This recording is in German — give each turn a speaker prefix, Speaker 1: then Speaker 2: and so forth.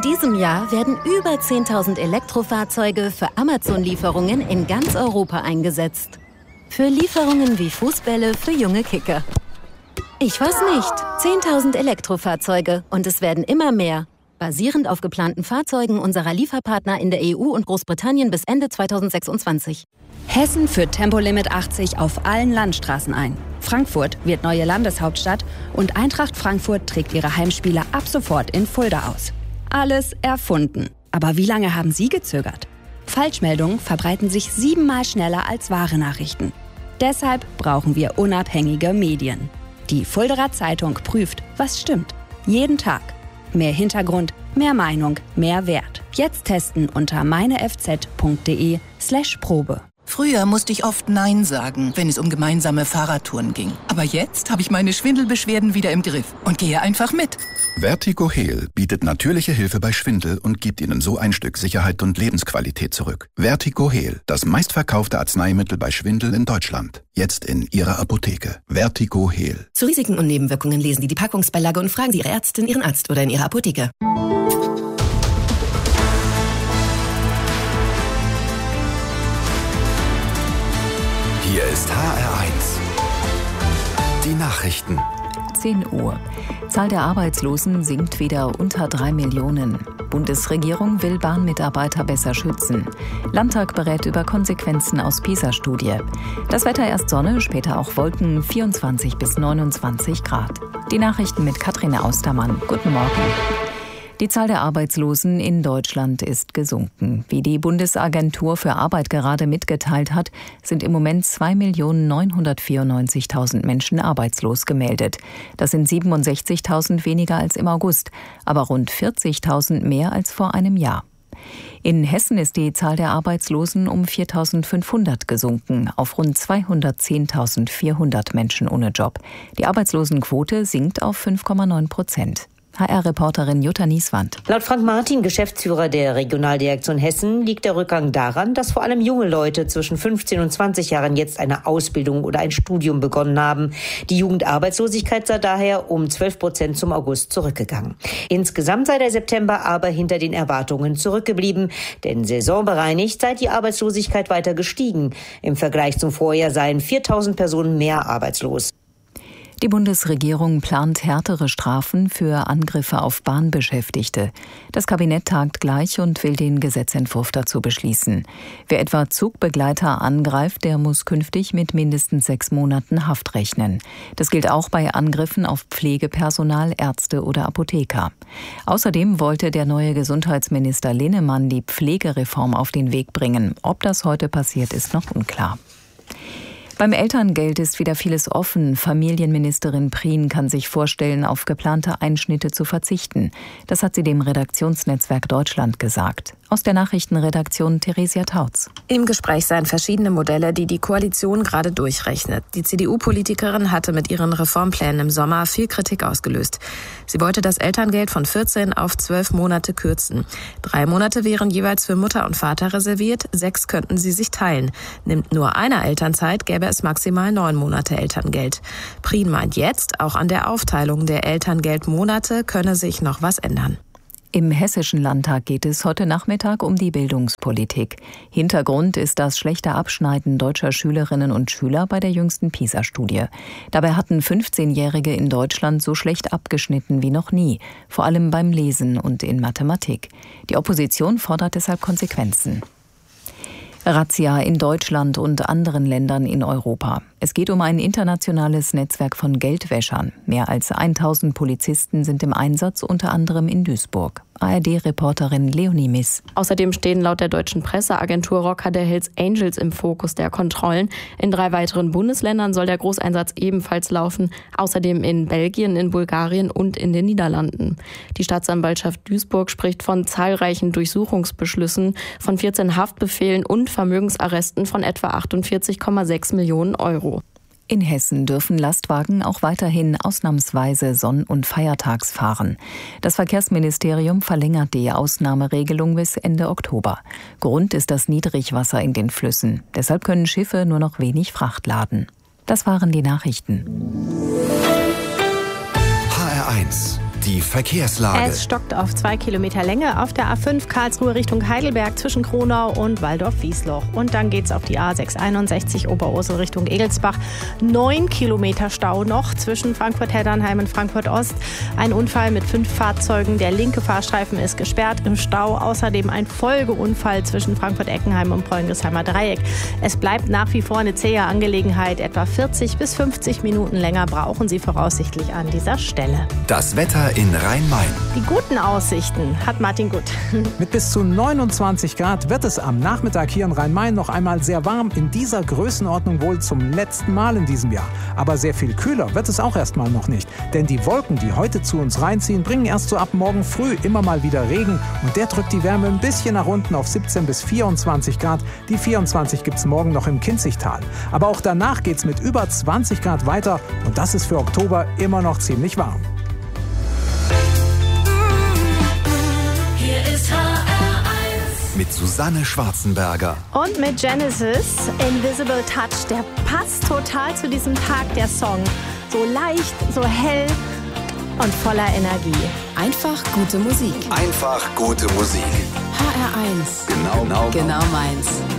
Speaker 1: In diesem Jahr werden über 10.000 Elektrofahrzeuge für Amazon-Lieferungen in ganz Europa eingesetzt. Für Lieferungen wie Fußbälle für junge Kicker. Ich weiß nicht. 10.000 Elektrofahrzeuge und es werden immer mehr. Basierend auf geplanten Fahrzeugen unserer Lieferpartner in der EU und Großbritannien bis Ende 2026.
Speaker 2: Hessen führt Tempolimit 80 auf allen Landstraßen ein. Frankfurt wird neue Landeshauptstadt und Eintracht Frankfurt trägt ihre Heimspiele ab sofort in Fulda aus. Alles erfunden. Aber wie lange haben Sie gezögert? Falschmeldungen verbreiten sich 7-mal schneller als wahre Nachrichten. Deshalb brauchen wir unabhängige Medien. Die Fuldaer Zeitung prüft, was stimmt. Jeden Tag. Mehr Hintergrund, mehr Meinung, mehr Wert. Jetzt testen unter meinefz.de/Probe.
Speaker 3: Früher musste ich oft Nein sagen, wenn es um gemeinsame Fahrradtouren ging. Aber jetzt habe ich meine Schwindelbeschwerden wieder im Griff und gehe einfach mit.
Speaker 4: Vertigo Heal bietet natürliche Hilfe bei Schwindel und gibt Ihnen so ein Stück Sicherheit und Lebensqualität zurück. Vertigo Heal, das meistverkaufte Arzneimittel bei Schwindel in Deutschland. Jetzt in Ihrer Apotheke. Vertigo Heal.
Speaker 5: Zu Risiken und Nebenwirkungen lesen Sie die Packungsbeilage und fragen Sie Ihre Ärztin, Ihren Arzt oder in Ihrer Apotheke.
Speaker 6: Hier ist HR1. Die Nachrichten.
Speaker 7: 10 Uhr. Zahl der Arbeitslosen sinkt wieder unter 3 Millionen. Bundesregierung will Bahnmitarbeiter besser schützen. Landtag berät über Konsequenzen aus PISA-Studie. Das Wetter erst Sonne, später auch Wolken, 24 bis 29 Grad. Die Nachrichten mit Katrin Austermann. Guten Morgen. Die Zahl der Arbeitslosen in Deutschland ist gesunken. Wie die Bundesagentur für Arbeit gerade mitgeteilt hat, sind im Moment 2.994.000 Menschen arbeitslos gemeldet. Das sind 67.000 weniger als im August, aber rund 40.000 mehr als vor einem Jahr. In Hessen ist die Zahl der Arbeitslosen um 4.500 gesunken, auf rund 210.400 Menschen ohne Job. Die Arbeitslosenquote sinkt auf 5,9%. HR-Reporterin Jutta Nieswand.
Speaker 8: Laut Frank Martin, Geschäftsführer der Regionaldirektion Hessen, liegt der Rückgang daran, dass vor allem junge Leute zwischen 15 und 20 Jahren jetzt eine Ausbildung oder ein Studium begonnen haben. Die Jugendarbeitslosigkeit sei daher um 12% zum August zurückgegangen. Insgesamt sei der September aber hinter den Erwartungen zurückgeblieben, denn saisonbereinigt sei die Arbeitslosigkeit weiter gestiegen. Im Vergleich zum Vorjahr seien 4.000 Personen mehr arbeitslos.
Speaker 7: Die Bundesregierung plant härtere Strafen für Angriffe auf Bahnbeschäftigte. Das Kabinett tagt gleich und will den Gesetzentwurf dazu beschließen. Wer etwa Zugbegleiter angreift, der muss künftig mit mindestens 6 Monaten Haft rechnen. Das gilt auch bei Angriffen auf Pflegepersonal, Ärzte oder Apotheker. Außerdem wollte der neue Gesundheitsminister Linnemann die Pflegereform auf den Weg bringen. Ob das heute passiert, ist noch unklar. Beim Elterngeld ist wieder vieles offen. Familienministerin Prien kann sich vorstellen, auf geplante Einschnitte zu verzichten. Das hat sie dem Redaktionsnetzwerk Deutschland gesagt. Aus der Nachrichtenredaktion Theresia Tautz.
Speaker 9: Im Gespräch seien verschiedene Modelle, die die Koalition gerade durchrechnet. Die CDU-Politikerin hatte mit ihren Reformplänen im Sommer viel Kritik ausgelöst. Sie wollte das Elterngeld von 14 auf 12 Monate kürzen. 3 Monate wären jeweils für Mutter und Vater reserviert, 6 könnten sie sich teilen. Nimmt nur einer Elternzeit, gäbe es maximal 9 Monate Elterngeld. Prien meint jetzt, auch an der Aufteilung der Elterngeldmonate könne sich noch was ändern.
Speaker 7: Im Hessischen Landtag geht es heute Nachmittag um die Bildungspolitik. Hintergrund ist das schlechte Abschneiden deutscher Schülerinnen und Schüler bei der jüngsten PISA-Studie. Dabei hatten 15-Jährige in Deutschland so schlecht abgeschnitten wie noch nie, vor allem beim Lesen und in Mathematik. Die Opposition fordert deshalb Konsequenzen. Razzia in Deutschland und anderen Ländern in Europa. Es geht um ein internationales Netzwerk von Geldwäschern. Mehr als 1000 Polizisten sind im Einsatz, unter anderem in Duisburg. ARD-Reporterin Leonie Miss.
Speaker 10: Außerdem stehen laut der deutschen Presseagentur Rocker der Hells Angels im Fokus der Kontrollen. In 3 weiteren Bundesländern soll der Großeinsatz ebenfalls laufen. Außerdem in Belgien, in Bulgarien und in den Niederlanden. Die Staatsanwaltschaft Duisburg spricht von zahlreichen Durchsuchungsbeschlüssen, von 14 Haftbefehlen und Vermögensarresten von etwa 48,6 Millionen Euro.
Speaker 7: In Hessen dürfen Lastwagen auch weiterhin ausnahmsweise Sonn- und Feiertags fahren. Das Verkehrsministerium verlängert die Ausnahmeregelung bis Ende Oktober. Grund ist das Niedrigwasser in den Flüssen. Deshalb können Schiffe nur noch wenig Fracht laden. Das waren die Nachrichten.
Speaker 6: HR1, die Verkehrslage.
Speaker 11: Es stockt auf 2 Kilometer Länge auf der A5 Karlsruhe Richtung Heidelberg zwischen Kronau und Walldorf-Wiesloch. Und dann geht's auf die A661 Oberursel Richtung Egelsbach. 9 Kilometer Stau noch zwischen Frankfurt-Heddernheim und Frankfurt-Ost. Ein Unfall mit 5 Fahrzeugen. Der linke Fahrstreifen ist gesperrt im Stau. Außerdem ein Folgeunfall zwischen Frankfurt-Eckenheim und Preungesheimer Dreieck. Es bleibt nach wie vor eine zähe Angelegenheit. Etwa 40 bis 50 Minuten länger brauchen Sie voraussichtlich an dieser Stelle.
Speaker 6: Das Wetter in Rhein-Main.
Speaker 11: Die guten Aussichten hat Martin Gut.
Speaker 12: Mit bis zu 29 Grad wird es am Nachmittag hier in Rhein-Main noch einmal sehr warm. In dieser Größenordnung wohl zum letzten Mal in diesem Jahr. Aber sehr viel kühler wird es auch erstmal noch nicht. Denn die Wolken, die heute zu uns reinziehen, bringen erst so ab morgen früh immer mal wieder Regen. Und der drückt die Wärme ein bisschen nach unten auf 17 bis 24 Grad. Die 24 gibt es morgen noch im Kinzigtal. Aber auch danach geht es mit über 20 Grad weiter. Und das ist für Oktober immer noch ziemlich warm.
Speaker 6: Hier ist HR1 mit Susanne Schwarzenberger.
Speaker 11: Und mit Genesis, Invisible Touch. Der passt total zu diesem Tag, der Song. So leicht, so hell und voller Energie.
Speaker 5: Einfach gute Musik.
Speaker 6: Einfach gute Musik.
Speaker 5: HR1.
Speaker 6: Genau
Speaker 5: meins.